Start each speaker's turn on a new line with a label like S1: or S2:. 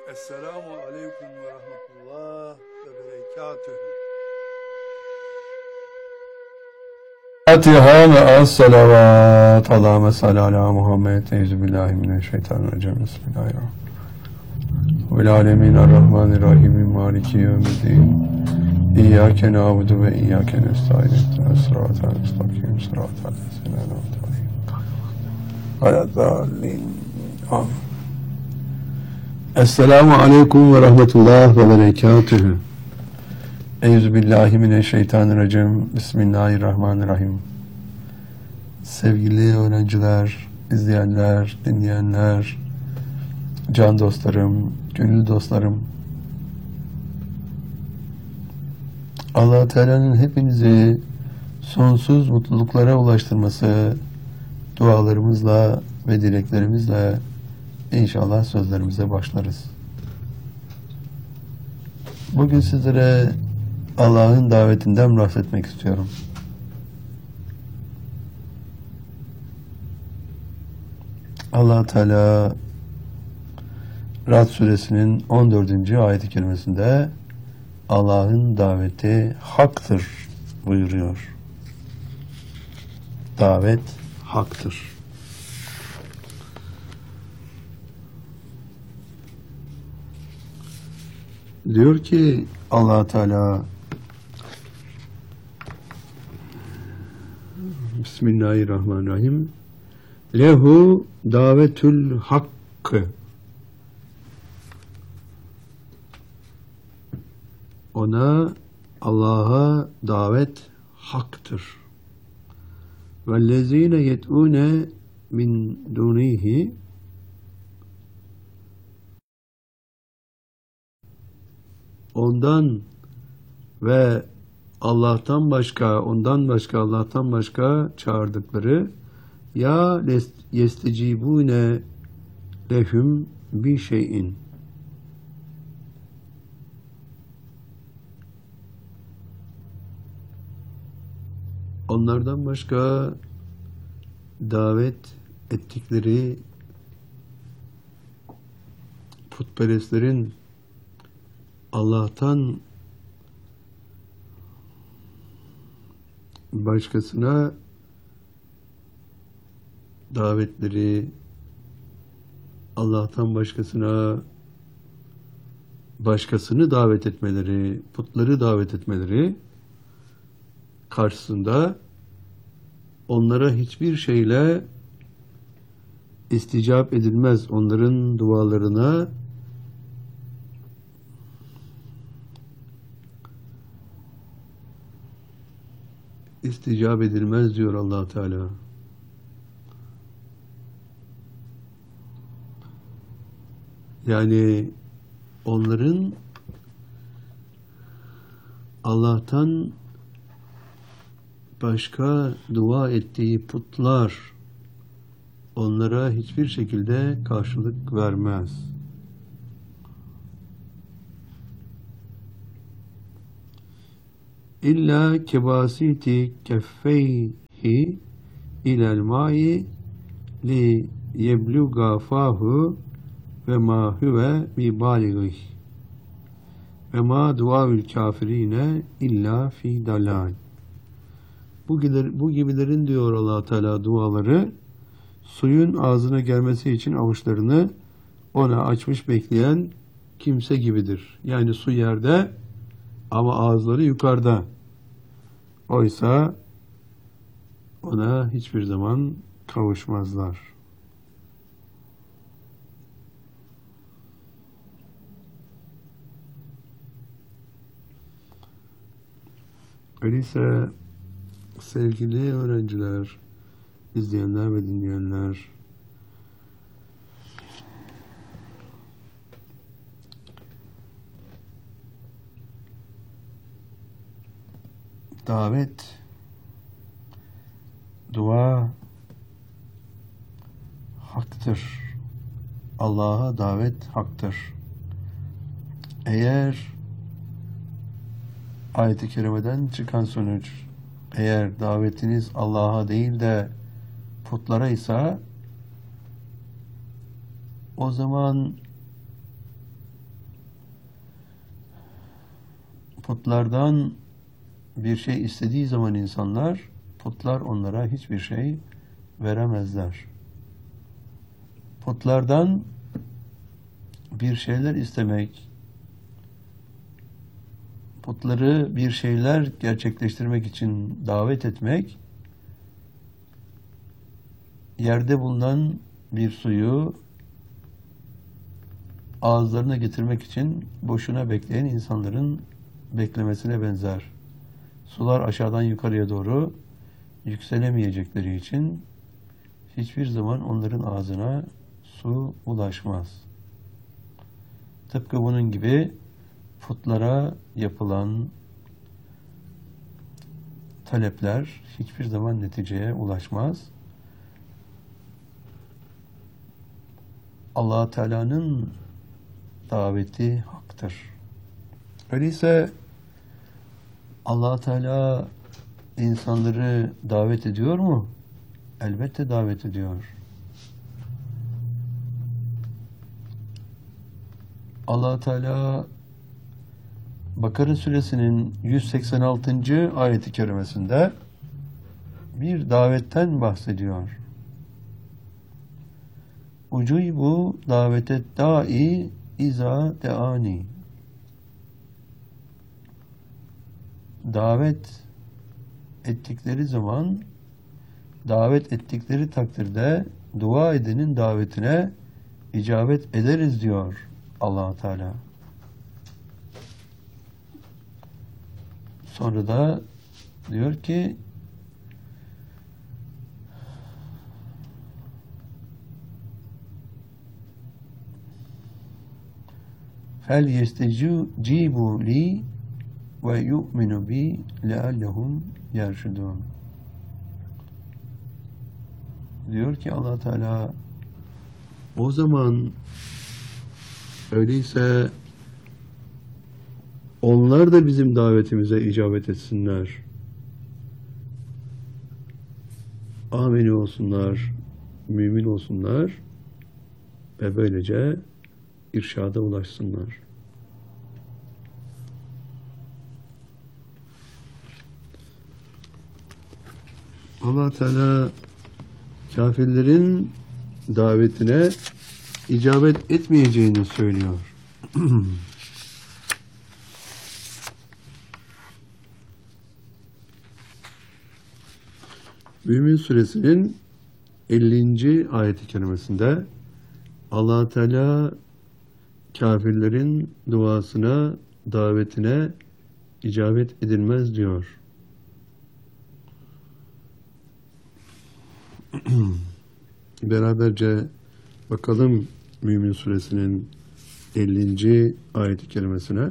S1: Esselamu aleyküm ve rahmetullah ve berekatühü.
S2: Fatiha ve as-salavat. Allahümme salli ala Muhammed. Euzubillahimineşşeytanirracim. Bismillahirrahmanirrahim. Vel alemin er-Rahmanirrahim. Maliki yevmiddin. İyyâke na'budu ve iyyâke nestaîn. Sıratal müstakîm. Sıratal lezîne en'amte aleyhim. Ghayril Amin. Esselamu aleyküm ve rahmetullah ve berekatühü. Euzubillahimineşşeytanirracim. Bismillahirrahmanirrahim. Sevgili öğrenciler, izleyenler, dinleyenler, can dostlarım, gönül dostlarım, Allah Teala'nın hepinizi sonsuz mutluluklara ulaştırması dualarımızla ve dileklerimizle inşallah sözlerimize başlarız. Bugün sizlere Allah'ın davetinden bahsetmek istiyorum. Allah Teala Ra'd suresinin 14. ayet-i kerimesinde Allah'ın daveti haktır buyuruyor. Davet haktır. Diyor ki Allah Teala Bismillahirrahmanirrahim. Lehu davetül hakkı. Ona, Allah'a davet haktır. Vellezine yet'une min dunihi. Ondan ve Allah'tan başka, ondan başka, Allah'tan başka çağırdıkları ya yestecibune lehum bi şeyin. Onlardan başka davet ettikleri putperestlerin Allah'tan başkasına davetleri, Allah'tan başkasını davet etmeleri, putları davet etmeleri karşısında onlara hiçbir şeyle isticap edilmez. Onların dualarına isticap edilmez diyor Allah Teala. Yani onların Allah'tan başka dua ettiği putlar onlara hiçbir şekilde karşılık vermez. İlla kebasiti keffeyhi ilel ma'i li yebluga fahu ve ma huve bi baligih ve ma duaül kafirine illa fi dalal. Bu gibilerin diyor Allah Teala duaları suyun ağzına gelmesi için avuçlarını ona açmış bekleyen kimse gibidir. Yani su yerde ama ağızları yukarıda. Oysa ona hiçbir zaman kavuşmazlar. Öyleyse sevgili öğrenciler, izleyenler ve dinleyenler, davet, dua haktır. Allah'a davet haktır. Eğer ayet-i kerimeden çıkan sonuç, eğer davetiniz Allah'a değil de putlara ise o zaman Putlardan bir şey istediği zaman insanlar, putlar onlara hiçbir şey veremezler. Putlardan bir şeyler istemek, putları bir şeyler gerçekleştirmek için davet etmek, yerde bulunan bir suyu ağızlarına getirmek için boşuna bekleyen insanların beklemesine benzer. Sular aşağıdan yukarıya doğru yükselemeyecekleri için hiçbir zaman onların ağzına su ulaşmaz. Tıpkı bunun gibi putlara yapılan talepler hiçbir zaman neticeye ulaşmaz. Allah Teala'nın daveti haktır. Öyleyse Allah Teala insanları davet ediyor mu? Elbette davet ediyor. Allah Teala Bakara suresinin 186. ayeti kerimesinde bir davetten bahsediyor. Ucuybu davete da'i iza deani. Davet ettikleri zaman, davet ettikleri takdirde dua edenin davetine icabet ederiz diyor Allah Teala. Sonra da diyor ki fel yestecibu li ve yu'minu bi leallehum yerşudun. Diyor ki Allah Teala, o zaman öyleyse onlar da bizim davetimize icabet etsinler. Amin olsunlar, mümin olsunlar ve böylece irşada ulaşsınlar. Allah Teala kafirlerin davetine icabet etmeyeceğini söylüyor. Mümin suresinin 50. ayet-i kerimesinde Allah Teala kafirlerin duasına, davetine icabet edilmez diyor. Beraberce bakalım Mümin suresinin 50. ayet-i kerimesine.